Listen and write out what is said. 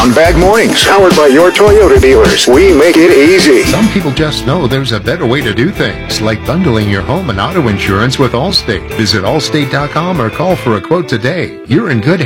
Brown Bag Mornings, powered by your Toyota dealers. We make it easy. Some people just know there's a better way to do things, like bundling your home and auto insurance with Allstate. Visit allstate.com or call for a quote today. You're in good